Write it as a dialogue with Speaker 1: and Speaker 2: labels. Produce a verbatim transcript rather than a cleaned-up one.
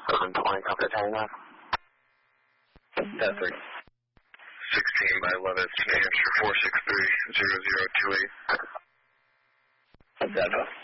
Speaker 1: seven twenty, copy Tango.
Speaker 2: That's three.
Speaker 3: sixteen by eleven, New Hampshire four six three zero zero two eight.
Speaker 2: That's